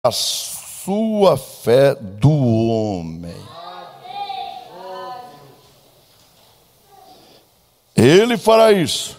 a sua fé do homem. Ele fará isso.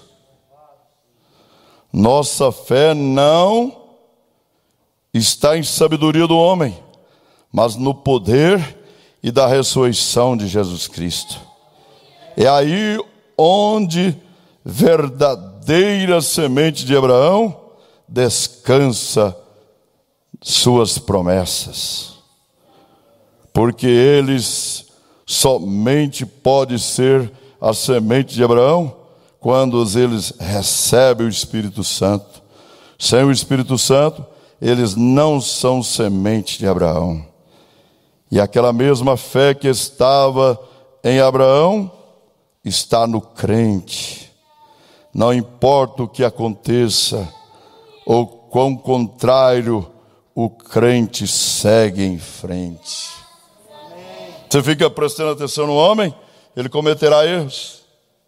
Nossa fé não está em sabedoria do homem, mas no poder e da ressurreição de Jesus Cristo. É aí onde verdadeira semente de Abraão descansa suas promessas, porque eles somente pode ser a semente de Abraão quando eles recebem o Espírito Santo. Sem o Espírito Santo, eles não são semente de Abraão. E aquela mesma fé que estava em Abraão está no crente. Não importa o que aconteça, ou quão contrário, o crente segue em frente. Você fica prestando atenção no homem, ele cometerá erros.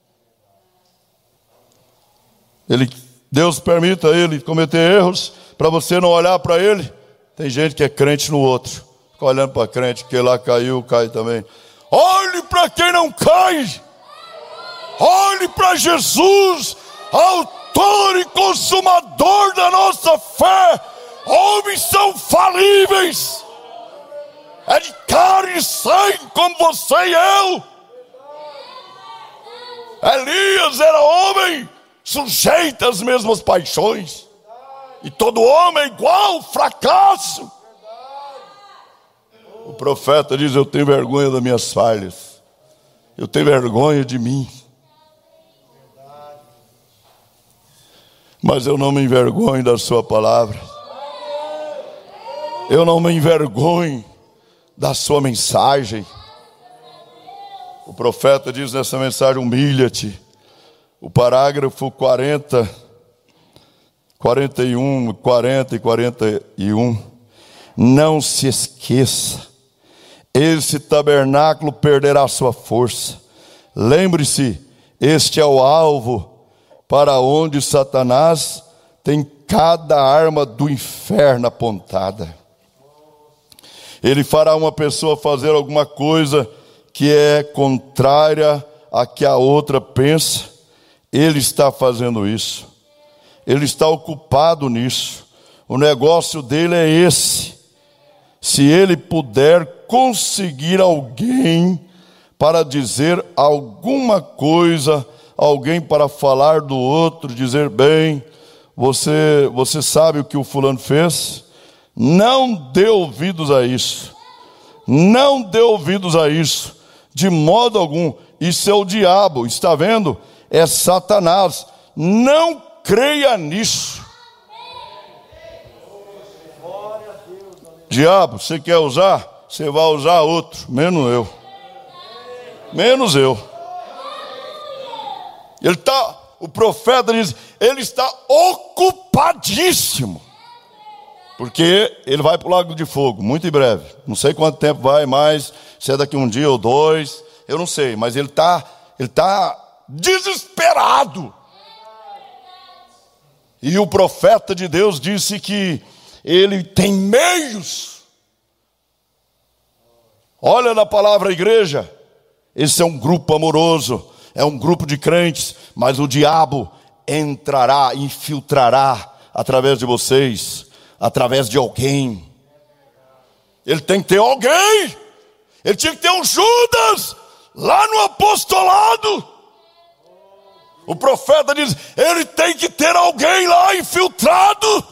Deus permita ele cometer erros para você não olhar para ele. Tem gente que é crente no outro, fica olhando para crente, que lá caiu, cai também. Olhe para quem não cai. Olhe para Jesus, autor e consumador da nossa fé. Homens são falíveis, é de carne e sangue como você e eu. Elias era homem, sujeito às mesmas paixões, e todo homem é igual, fracasso. O profeta diz: eu tenho vergonha das minhas falhas, eu tenho vergonha de mim, mas eu não me envergonho da sua palavra. Eu não me envergonho da sua mensagem. O profeta diz nessa mensagem: humilha-te. O parágrafo 40 e 41. Não se esqueça, esse tabernáculo perderá sua força. Lembre-se, este é o alvo para onde Satanás tem cada arma do inferno apontada. Ele fará uma pessoa fazer alguma coisa que é contrária a que a outra pensa. Ele está fazendo isso. Ele está ocupado nisso. O negócio dele é esse. Se ele puder conseguir alguém para dizer alguma coisa, alguém para falar do outro, dizer: bem, você sabe o que o fulano fez? Não dê ouvidos a isso. Não dê ouvidos a isso, de modo algum. Isso é o diabo, está vendo? É Satanás. Não creia nisso. Diabo, você quer usar? Você vai usar outro, menos eu. Menos eu. O profeta diz, ele está ocupadíssimo. Porque ele vai para o lago de fogo, muito em breve. Não sei quanto tempo vai, mas se é daqui um dia ou dois, eu não sei. Mas ele está desesperado. E o profeta de Deus disse que ele tem meios. Olha na palavra igreja. Esse é um grupo amoroso, é um grupo de crentes, mas o diabo entrará, infiltrará através de vocês, através de alguém. Ele tem que ter alguém. Ele tinha que ter um Judas lá no apostolado. O profeta diz, ele tem que ter alguém lá infiltrado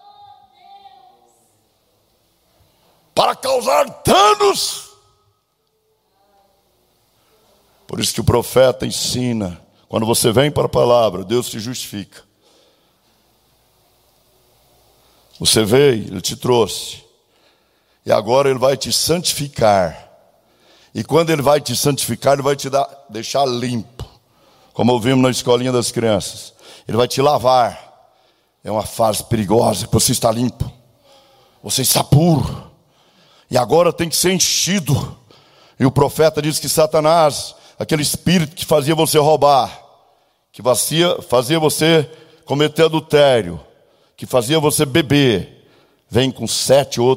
para causar danos. Por isso que o profeta ensina, quando você vem para a palavra, Deus te justifica. Você veio, ele te trouxe. E agora ele vai te santificar. E quando ele vai te santificar, ele vai te deixar limpo. Como ouvimos na escolinha das crianças. Ele vai te lavar. É uma fase perigosa, você está limpo. Você está puro. E agora tem que ser enchido. E o profeta diz que Satanás, aquele espírito que fazia você roubar, que fazia você cometer adultério, que fazia você beber, vem com 7